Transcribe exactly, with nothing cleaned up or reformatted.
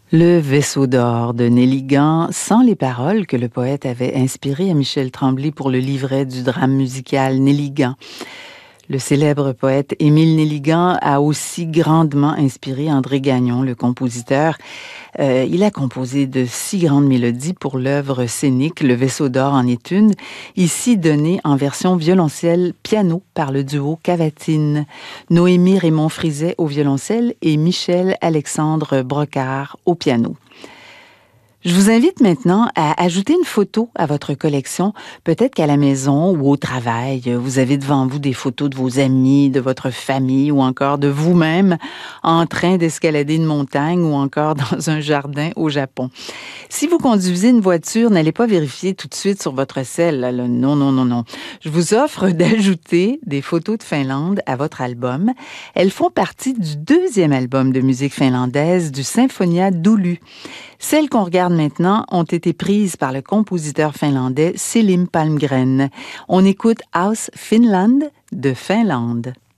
Le vaisseau d'or de Néligan, sans les paroles que le poète avait inspirées à Michel Tremblay pour le livret du drame musical Néligan. Le célèbre poète Émile Néligan a aussi grandement inspiré André Gagnon, le compositeur. Euh, il a composé de si grandes mélodies pour l'œuvre scénique Le vaisseau d'or en est une, ici donnée en version violoncelle-piano par le duo Cavatine. Noémie Raymond Frizet au violoncelle et Michel Alexandre Brocard au piano. Je vous invite maintenant à ajouter une photo à votre collection. Peut-être qu'à la maison ou au travail, vous avez devant vous des photos de vos amis, de votre famille ou encore de vous-même en train d'escalader une montagne ou encore dans un jardin au Japon. Si vous conduisez une voiture, n'allez pas vérifier tout de suite sur votre cell. Là, là. Non, non, non, non. Je vous offre d'ajouter des photos de Finlande à votre album. Elles font partie du deuxième album de musique finlandaise du Symphonia d'Oulu. Celles qu'on regarde maintenant ont été prises par le compositeur finlandais Selim Palmgren. On écoute House Finland de Finlande.